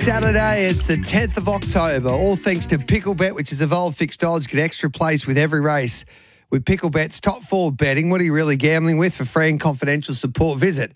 Saturday. It's the 10th of October. All thanks to Picklebet, which has evolved fixed odds. Get extra place with every race. With Picklebet's top four betting, what are you really gambling with? For free and confidential support, visit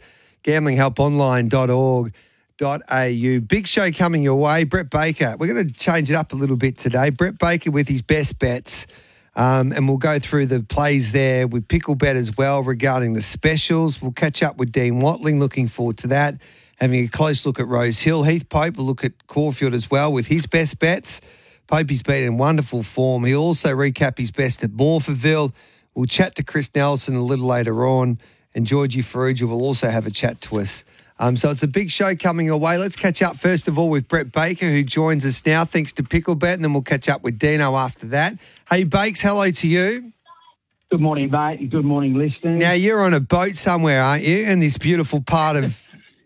gamblinghelponline.org.au. Big show coming your way. Brett Baker. We're going to change it up a little bit today. Brett Baker with his best bets. And we'll go through the plays there with Picklebet as well regarding the specials. We'll catch up with Dean Watling. Looking forward to that. Having a close look at Rose Hill. Heath Pope will look at Caulfield as well with his best bets. Popey's been in wonderful form. He'll also recap his best at Morphettville. We'll chat to Chris Nelson a little later on. And Georgie Ferrugia will also have a chat to us. So it's a big show coming your way. Let's catch up first of all with Brett Baker, who joins us now thanks to Picklebet, and then we'll catch up with Dino after that. Hey, Bakes, hello to you. Good morning, mate. Good morning, listeners. Now, you're on a boat somewhere, aren't you, in this beautiful part of,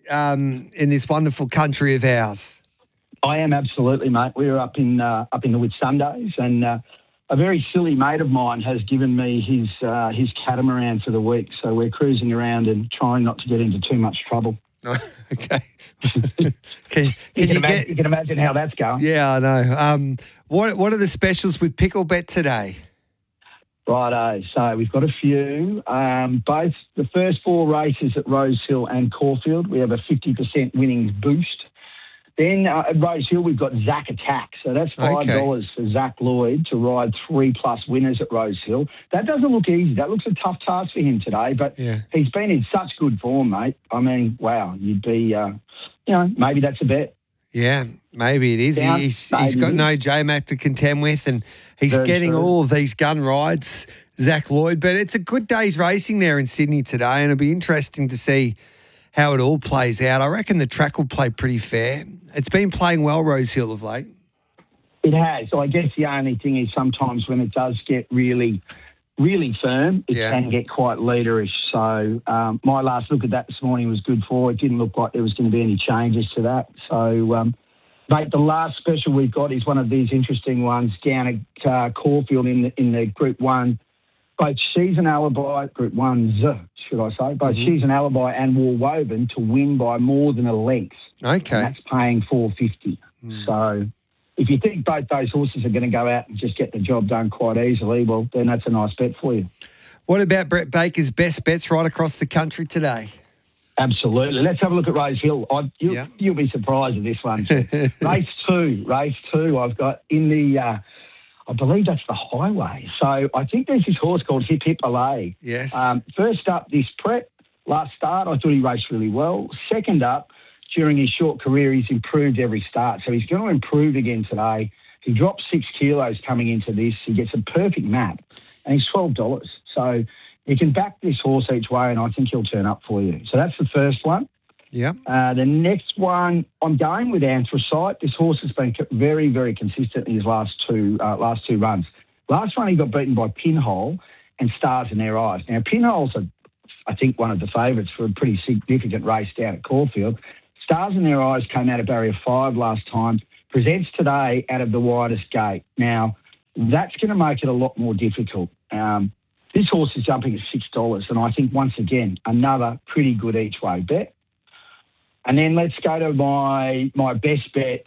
in this wonderful country of ours? I am, absolutely, mate. We're up in the Whitsundays, and a very silly mate of mine has given me his catamaran for the week. So we're cruising around and trying not to get into too much trouble. Oh, okay. You can imagine how that's going. Yeah, I know. What are the specials with Picklebet today? Righto. So we've got a few. Both the first four races at Rose Hill and Caulfield, we have a 50% winnings boost. Then at Rose Hill, we've got Zach Attack. So that's $5 for Zach Lloyd to ride 3+ winners at Rose Hill. That doesn't look easy. That looks a tough task for him today, but he's been in such good form, mate. I mean, wow, you'd be, maybe that's a bet. Yeah, maybe it is. He's got no J-Mac to contend with, and he's getting all of these gun rides, Zach Lloyd. But it's a good day's racing there in Sydney today, and it'll be interesting to see how it all plays out. I reckon the track will play pretty fair. It's been playing well, Rose Hill, of late. It has. So I guess the only thing is sometimes when it does get really, really firm, it can get quite leaderish. So my last look at that this morning was good for. It didn't look like there was going to be any changes to that. So, mate, the last special we've got is one of these interesting ones down at Caulfield in the Group 1. Both Season Alibi, Group 1, should I say, both Season Alibi and War Woven to win by more than a length. Okay. And that's paying $4.50. So if you think both those horses are going to go out and just get the job done quite easily, well, then that's a nice bet for you. What about Brett Baker's best bets right across the country today? Absolutely. Let's have a look at Rose Hill. You'll be surprised at this one. Race two, I've got in the... I believe that's the Highway. So I think there's this horse called Hip Hip Allay. Yes. First up, this prep, last start, I thought he raced really well. Second up, during his short career, he's improved every start. So he's going to improve again today. He dropped 6 kilos coming into this. He gets a perfect map, and he's $12. So you can back this horse each way, and I think he'll turn up for you. So that's the first one. Yeah. The next one, I'm going with Anthracite. This horse has been very, very consistent in his last two runs. Last one, he got beaten by Pinhole and Stars in Their Eyes. Now, Pinhole's, I think, one of the favourites for a pretty significant race down at Caulfield. Stars in Their Eyes came out of barrier 5 last time, presents today out of the widest gate. Now, that's going to make it a lot more difficult. This horse is jumping at $6, and I think, once again, another pretty good each-way bet. And then let's go to my best bet.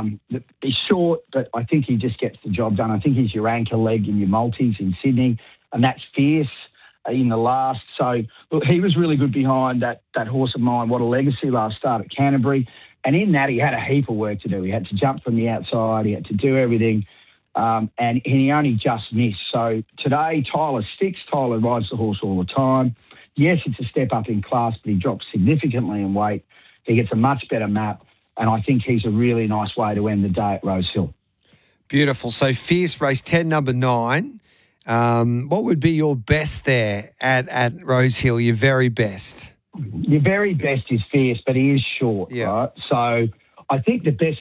He's short, but I think he just gets the job done. I think he's your anchor leg in your multis in Sydney, and that's Fierce in the last. So, look, he was really good behind that horse of mine, What a Legacy, last start at Canterbury. And in that, he had a heap of work to do. He had to jump from the outside. He had to do everything. And he only just missed. So today, Tyler sticks. Tyler rides the horse all the time. Yes, it's a step up in class, but he drops significantly in weight. He gets a much better map, and I think he's a really nice way to end the day at Rose Hill. Beautiful. So Fierce, race 10, number 9. What would be your best there at Rose Hill, your very best? Your very best is Fierce, but he is short, right? So I think the best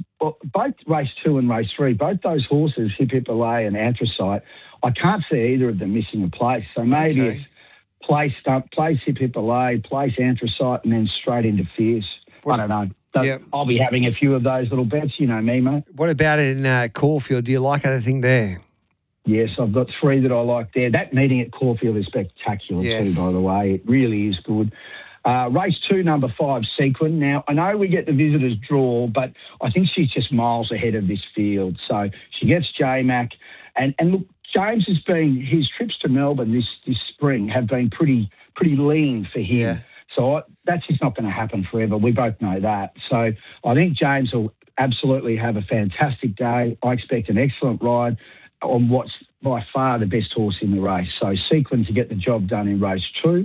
both race 2 and race 3, both those horses, Hip Hip Allay and Anthracite, I can't see either of them missing a place. So maybe it's place Hip Hip Allay, place Anthracite, and then straight into Fierce. I don't know. I'll be having a few of those little bets. You know me, mate. What about in Caulfield? Do you like anything there? Yes, I've got 3 that I like there. That meeting at Caulfield is spectacular too, by the way. It really is good. Race 2, number 5, Sequin. Now, I know we get the visitors draw, but I think she's just miles ahead of this field. So she gets J-Mac. And look, James his trips to Melbourne this spring have been pretty lean for him. Yeah. So that's just not going to happen forever. We both know that. So I think James will absolutely have a fantastic day. I expect an excellent ride on what's by far the best horse in the race. So Sequin to get the job done in race 2.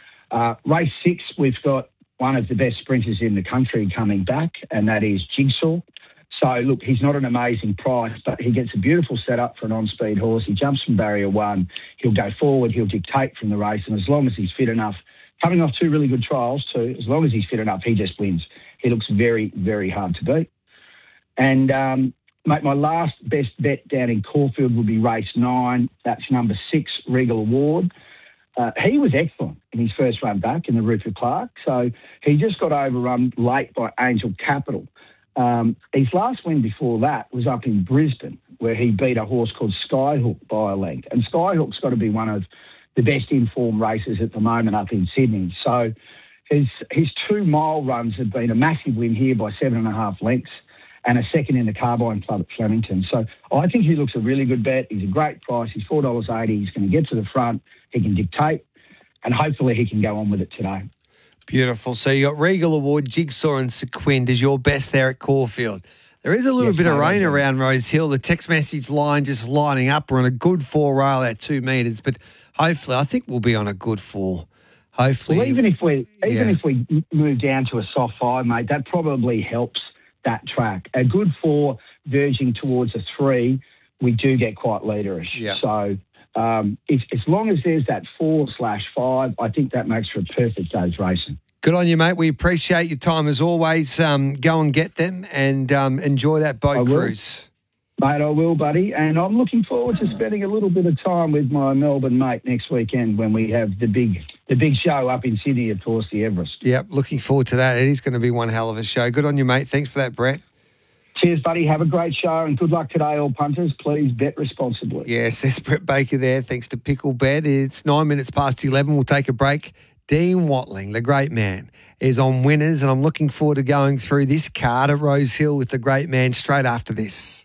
Race 6, we've got one of the best sprinters in the country coming back, and that is Jigsaw. So, look, he's not an amazing price, but he gets a beautiful setup for an on-speed horse. He jumps from barrier 1. He'll go forward. He'll dictate from the race. And as long as he's fit enough, coming off 2 really good trials too, as long as he's fit enough, he just wins. He looks very, very hard to beat. And, mate, my last best bet down in Caulfield would be race 9. That's number 6, Regal Award. He was excellent in his first run back in the Rupert Clark. So he just got overrun late by Angel Capital. His last win before that was up in Brisbane, where he beat a horse called Skyhook by a length. And Skyhook's got to be one of the best informed races at the moment up in Sydney. So his 2-mile runs have been a massive win here by 7.5 lengths and a second in the Carbine Club at Flemington. So I think he looks a really good bet. He's a great price. He's $4.80. He's going to get to the front. He can dictate, and hopefully he can go on with it today. Beautiful. So you got Regal Award, Jigsaw and Sequin as your best there at Caulfield. There is a little bit of rain around Rose Hill. The text message line just lining up. We're on a good 4 rail at 2 metres, but hopefully I think we'll be on a good 4. Hopefully. Well, even if we move down to a soft 5, mate, that probably helps that track. A good 4 verging towards a 3, we do get quite leaderish. Yeah. So as long as there's that 4/5, I think that makes for a perfect day's racing. Good on you, mate. We appreciate your time as always. Go and get them and enjoy that boat cruise. Mate, I will, buddy. And I'm looking forward to spending a little bit of time with my Melbourne mate next weekend when we have the big show up in Sydney, of course, the Everest. Yep, looking forward to that. It is going to be one hell of a show. Good on you, mate. Thanks for that, Brett. Cheers, buddy. Have a great show and good luck today, all punters. Please bet responsibly. Yes, there's Brett Baker there. Thanks to Pickle Bet. It's 9 minutes past 11. We'll take a break. Dean Watling, the great man, is on winners, and I'm looking forward to going through this card at Rose Hill with the great man straight after this.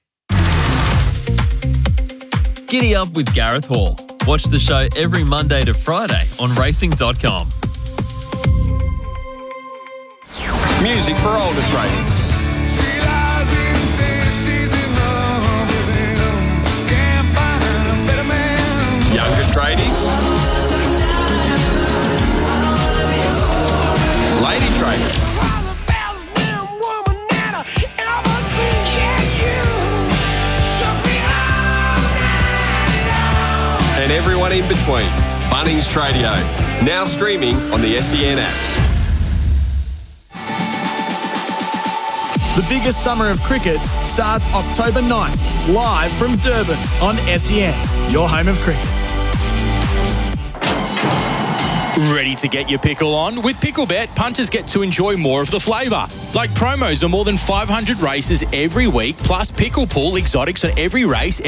Giddy up with Gareth Hall. Watch the show every Monday to Friday on racing.com. Music for older traders. Younger tradies. Lady traders. And everyone in between. Bunnings Tradio. Now streaming on the SEN app. The biggest summer of cricket starts October 9th, live from Durban on SEN, your home of cricket. Ready to get your pickle on? With PickleBet, punters get to enjoy more of the flavour. Like promos on more than 500 races every week, plus Pickle Pool exotics on every race